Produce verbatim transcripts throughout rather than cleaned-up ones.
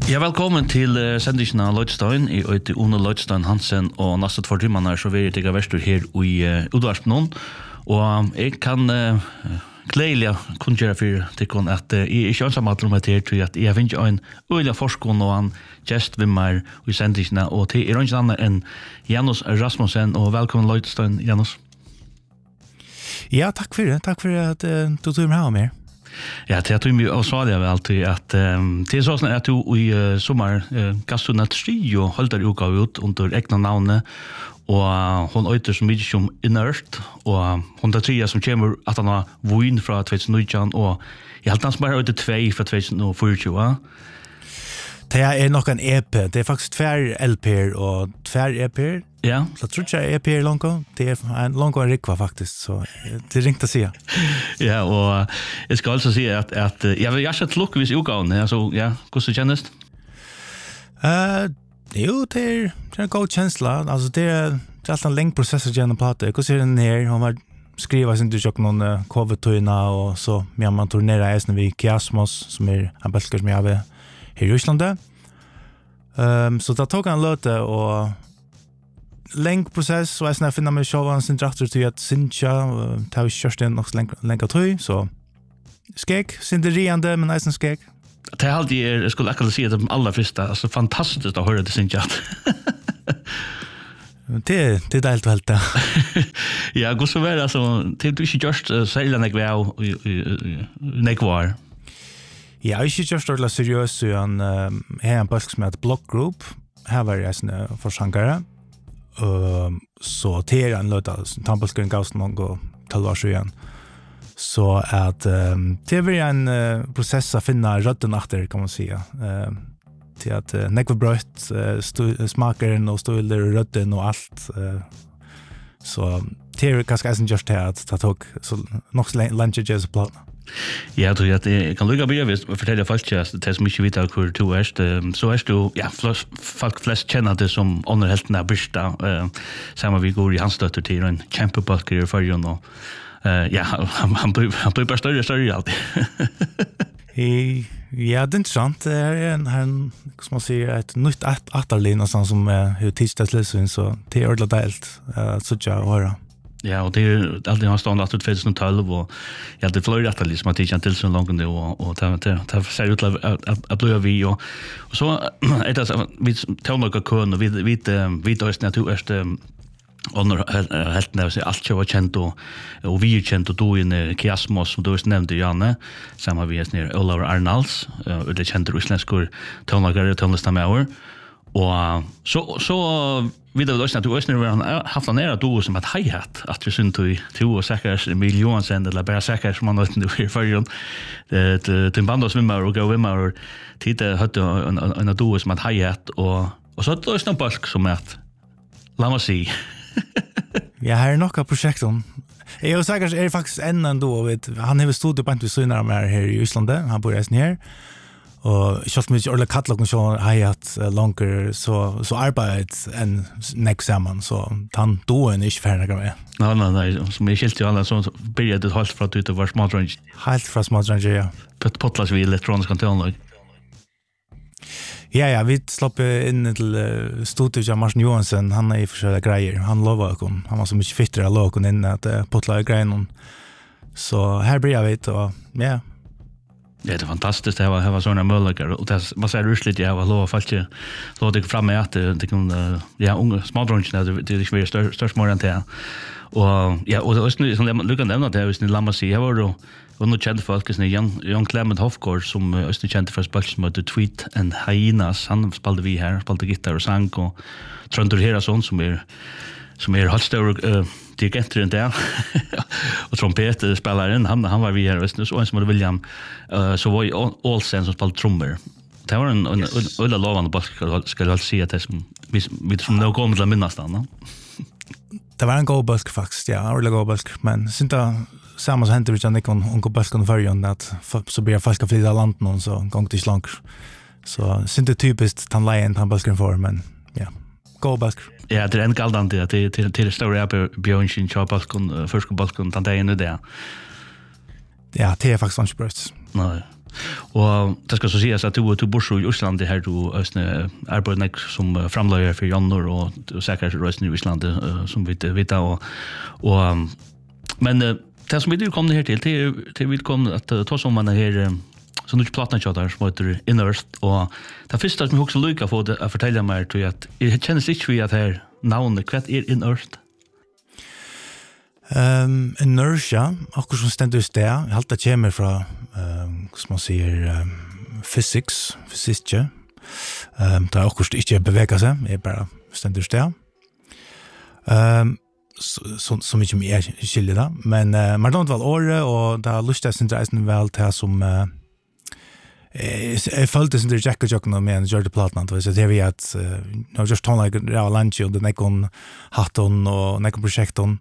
Ja, velkommen til uh, sendingen av Lloydstein. Jeg heter Ono Lloydstein Hansen, og nesten for timene så vil jeg til verster her i uh, Udvarspen. Og um, jeg kan uh, gledelig kunne gjøre for tikkene at uh, jeg er ikke ønsker meg til meg til at jeg finner en øyelig forskånd og en gest ved meg i sendingen. Og til er ikke annet enn Janus Rasmussen, og velkommen Lloydstein, Janus. Ja, takk for det. Takk for at uh, du tog med her. Ja, det tror jag också det väl alltid att um, det är så att du i uh, sommar uh, gastronomi och håller utgåva ut under egna namn och uh, hon öter så mycket som inert och uh, hon där tre som kommer att han har vin från tjugonitton och jag helt ans bara öter två för tjugohundrafyrtio. Det är nog en E P. Det är faktiskt två L P och två E P. Ja. Så jag tror inte E P är långt. Det är en långt en rikva faktiskt. Så det är ringt att säga. Ja, och jag ska alltså säga att, att jag vill gärna till lucka vis utgåvan. Alltså, ja, hur så känns det? Uh, jo, det är, det är en god känsla. Alltså det är, det är alltid en längd process att gärna prata. Hur ser den här? Hon var skriva sin du tjock någon uh, covid-tøyna och så med man turnerar äsna vid Kiasmos som är en bälskar som jag har här i Ryssland. Um, så det tog en löte och längd process och jag finner mig själv sin traktor till att synja och ta körst in också längre tröj så skek synderiande men nästan skek. Det är alltid jag skulle akkurat säga det allra första alltså fantastiskt att höra det synja. Det det är helt helt. Ja, går så väl alltså till du inte just sälja mig väl nekvar. Ja, jag är just ordentligt seriös så en här en bask som heter Block Group. Här var jag såna försankare. Um, så det är en löta tampelskrin gaus någon tolv år sedan. Så att um, det är en uh, process att finna rötten efter kan man säga. Uh, till att uh, nekva brött, uh, stu, smakaren och stålar och rötten och allt. Uh, så det är ganska inte just det att det tog så nog länge just att plana. Ja, jag tror att jag kan lugga bredvid och fortälla folk att det är så mycket vita hur du är. Så är du, ja, folk flest känner det som underhältna brysta. Samma vi går i hans stötter till en kämpebalker i förrjön och ja, han, han, blir, han blir bara större och större alltid. Ja, det är intressant. Det är en, en som man säger, ett nytt attarliv någonstans som är tidsdagsläsning så det är ordentligt delt att sitta och höra. Ja, och det är alltid har stått att tjugohundratolv och ja, det flöjt att liksom att inte till så långt nu och och det det det ser ut att att bli vi och så är det så vi tar några kön och vi vi vi då är naturligt under helt när så allt var känt och och vi är känt och då in Kiasmos som då nämnde Janne samma vi är ner Olav Arnalds och det kände ryskor tonlagare tonlistamäur och så så vidare då att du ösnar har haft nära då som att hi-hat att vi synt till två och säkert miljoner sen eller bara säkert som man inte för förrän det det bandos vimmar och gå vimmar och titta hade en en då som att hi-hat och och så då ösnar bask som att låt oss se. Ja, här är några projekt om. Jag säkert är faktiskt en ändå vet han har stått på inte så nära här i Island. Han bor nästan här. Och jag mycket eller katalog och så har jag haft långt så så arbetat en next samman så han då är inte färdig med. Nej nej nej som är helt ju alla så började det halt från att ute var smart range. Helt från smart range ja. På potlas vi elektronisk kontroll. Ja ja, vi slapp in till uh, studiet av Martin Johansson. Han är i försöka grejer. Han lovar att han var så mycket fitter att låta in att uh, potla grejen. Så här blir jag vet och ja. Ja, det är fantastiskt det var det var såna möjligheter och det man säger rusligt jag var lova fallet låt dig fram med att det kan ja unga smådrunchen det det är ju störst störst mer än det och ja och det är ju som Lucas nämnde det är ju Lamma sig jag var då var nog känd folk som Jan Jan Clement Hofgård som är känd för spel som The Tweet and Hyenas han spelade vi här spelade gitarr och sång och Tröndur Herason som är som är helt stor uh, dirigenter där och trumpetspelaren han han var vi här visst så en som William uh, så var ju Olsen som spelade trummor. Det var en en ölla lovande bask ska jag säga att det som vi vi som nog kommer till minnas då. Det var en god bask faktiskt ja, en god bask men synta samma som hände utan ikon hon går baskan förrjön att så blir falska flytta land någon så gång till slank. Så synta typiskt han lejen han baskan för men ja. God bask. Ja, det är en galdande att det till till stora Björnskin Charbalkon första balkon den dagen det. Ja, det är faktiskt inte bra. Nej. Och det ska så sägas att du du bor i Island här du ösne arbetar som framlöjare för Jannor och säkert rösten i Island som vi vet och och men det som vi du kom ner till till till vi kom att ta som man är här så nu plattan chatter som heter Innerst och det första som jag också lycka få att fortälja mig till att det känns inte vi att här namnet kvart är Innerst. Um, inertia, akkurat som stendur sted, jeg halte det kommer fra, um, som man sier, um, physics, fysikje. Um, det er akkurat ikke beveget seg, jeg bare stendur sted. Um, så, så mye mer skiljer det. Men uh, man har ikke valgt året, og det har lyst til å synes reisen vel til som uh, jeg, jeg følte sin Jack og Jokken med en Jordi Platnant, så det er vi at uh, jeg har gjort tonelager av lunch, og det er nekken hatten og nekken prosjekten,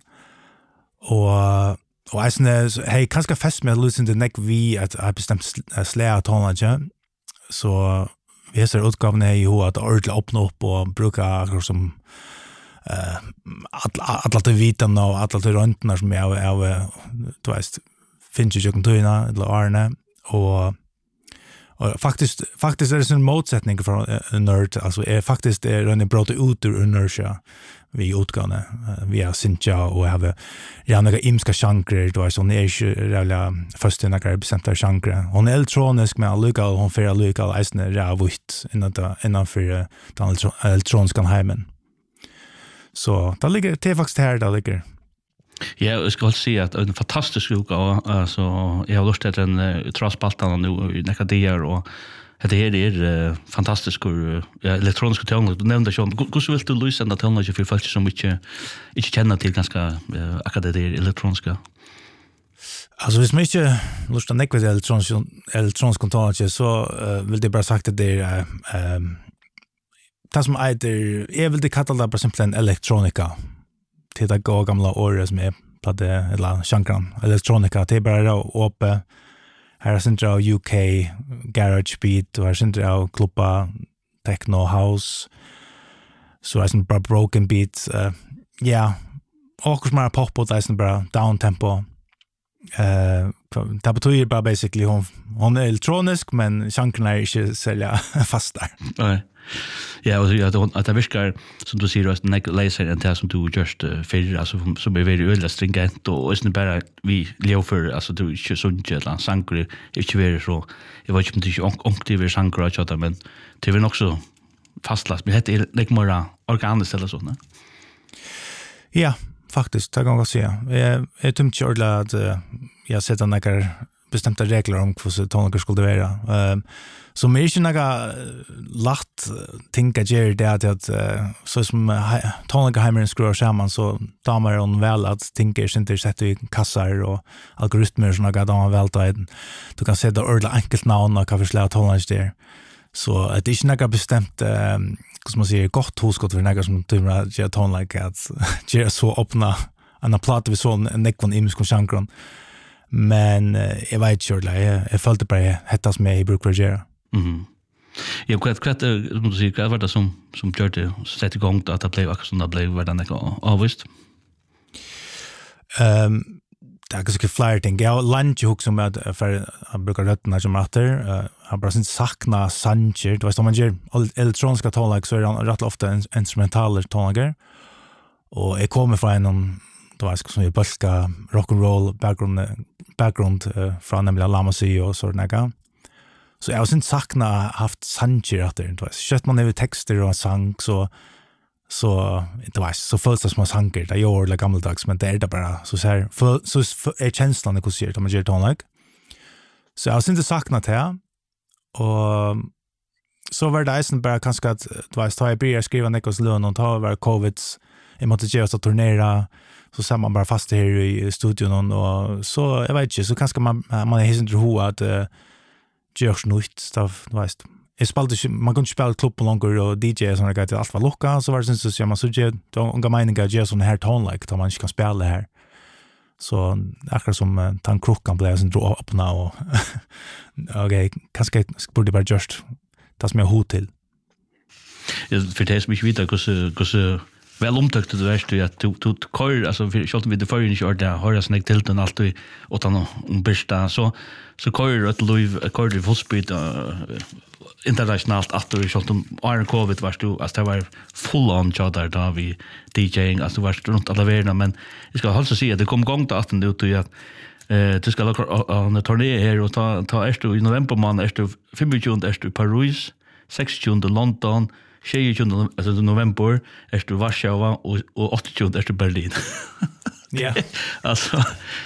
og og jeg synes hei kanskje fest med lusen til nek vi at jeg bestemt slære tonelager, så vi ser utgavene i ho at ordentlig åpne opp og bruke akkurat som uh, alle til vitene og alle til røntene som jeg er, du vet, finnes ikke jokken tøyene eller årene, og og faktisk, faktisk er det en motsetning fra uh, nerd, altså er faktisk det er en brått ut ur inertia vi utgående, uh, vi har Sintja og har ja, noen imska sjankrer, du vet, hun er ikke rævlig først til noen bestemte sjankrer. Hun er elektronisk, men allukal, hun fyrir allukal eisne rævvitt innanfor den elektroniske heimen. Så det ligger, det er faktisk her det ligger. Ja, jag ska säga att en fantastisk utgåva, alltså jag har lust att en traspaltan nu i nästa dagar och det här är uh, fantastisk uh, elektroniska toner. Du nämnde ju hur så vill du lösa den toner för folk som inte inte känner till ganska uh, akademiska elektroniska. Alltså hvis man inte lustar nekva till elektroniska elektroniska toner så uh, vill det bara sagt att det är uh, um, det som är jag vill det kalla det bara simpelt en elektronika. Till det går gamla året som är på det eller chankran elektronika det är bara uppe här är centra av U K garage beat och här centra av klubba techno house så är det bara broken beat ja uh, yeah. Och som är pop och det är bara down tempo eh uh, det betyder bara basically hon hon är elektronisk men chankran är inte sälja fast där. Nej. Ja, och jag att det virkar som du säger att nek laser and det som du just uh, för alltså som är väldigt ölla stringent och är bara vi lever för alltså du är så jävla sankre inte vara så jag vet inte om det onk sankre att men det vill också fastlast men det är lite mer organiskt eller så, ne? Ja, faktiskt det kan jag säga. Jag är tumt körla att jag sätter några bestämda regler om hur tonlager skulle vara. Um, så mer inte några lätt tänka ger det att att så som tonlager hemmer skruvar samman så damer hon väl att tänka sig inte sätta i kassar och algoritmer som några damer väl ta du kan sätta ordla enkelt namn och förslå tonlager där. Så det är inte några bestämt um, hur man säger gott husgott för några som tror att jag tonlager att ger så öppna en platta vi så en nekvon imisk och chankron. Men uh, jag vet inte, jag, jag följde bara detta som jag brukar göra. Mhm. Ja, kvart kvart som du säger, vad var det som som gör det sätt igång att det blev också det blev vad det avvisst. Ehm det är ganska flyer ting. Jag lunch hook som jag för jag brukar rätta som matter. Jag bara syns sakna sanger. Du vet om man gör elektroniska tonlag så är det rätt ofta en instrumentaler tonlager. Och jag kommer från en då var det som är bulka rock and roll background background uh, från nämligen Lamasi och så där. Så jag har sen sakna haft sanger att det var shit man över texter och sång så så det var så fullt som sanger det gör det gammaldags men det är det bara så så här för, så är känslan det hur ser man gör tonlag. Så jag har sen sakna det och så var det sen bara kanske att det var så jag började skriva Nikos lön och ta över covid i måste ge oss att turnera så ser man bara fast här i studion och så jag vet inte så kanske man man är helt ro att uh, görs nytt stuff du vet. Jag spelade man kunde spela klubb på långt och D J som jag allt var lucka så var det sen så man så ger då unga meningar ger sån här tone like då man inte kan spela här. Så akkurat som uh, tan krockan blev sen dra upp nu och okej kanske borde bara just det som jag hot till. Ja, för det som jag vet hur hur väl omtyckt det värsta att du du kör alltså för skall vi det för inte ordet har jag snägt till den allt utan om bästa så så kör det live kör det full speed internationellt att du skall om Iron Covid var du alltså det var full on chatter där vi DJing alltså var runt alla världen men jag ska alltså säga att det kom gång till att det ut att eh det ska ha en turné här och ta ta är du i november man är du femtonde är du i Paris sextonde London tjugosjunde alltså november är du Warszawa och och åttionde är du Berlin. Ja. Alltså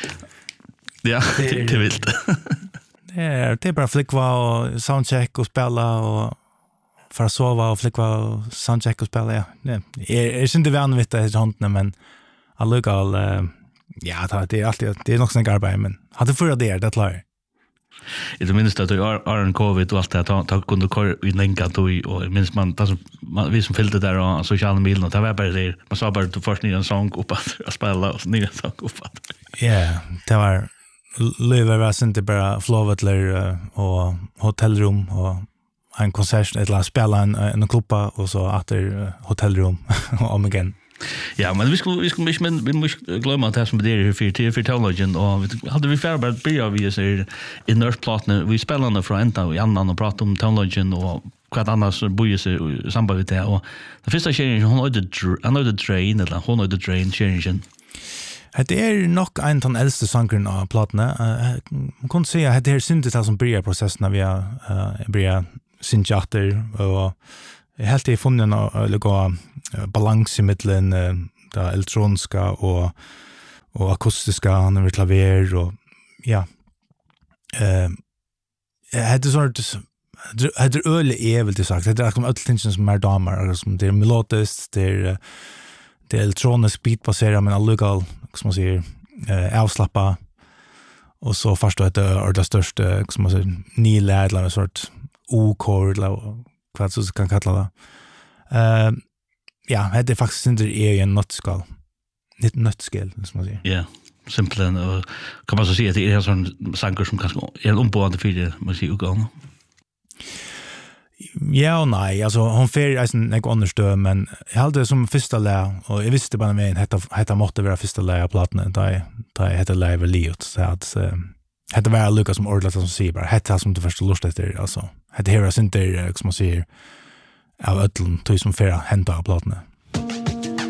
ja, det är vilt. Det är det är bara flickva och soundcheck och spela och för att sova och flickva och soundcheck och spela. Ja. Det är är inte vanligt det här men allukal ja, det är alltid det är nog sån arbete men hade förra det det klar. I det minsta att är en covid och allt det ta ta kunde kör i länka då och minst man alltså vi som fyllde där och sociala medier och det var bara det man sa bara att först nya en sång upp att spela och nya sång upp att ja det var lever var inte bara flowetler och hotellrum och en konsert eller spela en en klubba och så åter hotellrum och om igen. Ja, men vi skulle vi skulle men vi måste glömma att det som det är för till för television och hade vi för bara börja vi så i nördplatten vi spelade från ända i annan och prata om television och vad annars bojer sig samband med det och det första change hon hade han hade drain eller hon hade drain change. Det är nog en av de äldste sångerna av plattorna. Man kan säga att det är syntet som börjar processen när vi har börjat synteater och helt i funnen att lägga balans i mitten det elektroniska och och akustiska han vill klaver och ja eh hade sånt hade öle är väl det sagt det är som alla ting som är damer som det är melodiskt det är det är elektronisk beatbaserat men allukal som man säger eh avslappa och så först då det är det största som man säger nylärd eller sort o-chord eller vad så kan kalla det. Eh ja, det är faktiskt inte är en nötskal. Ett nötskal som man säger. Ja, simpelt och kan man så säga att det är en sån sanger som kanske är en ombående för det man säger ugan. Ja och nej, alltså hon fer en en understöd men jag hade som första lä och jag visste bara med heter heter måste vara första lä på plattan där där heter Live Liot så att heter var Lucas som ordlat som säger bara heter som det första lust efter alltså heter Heroes inte som man säger av ödlen tog som fer hända på plattan.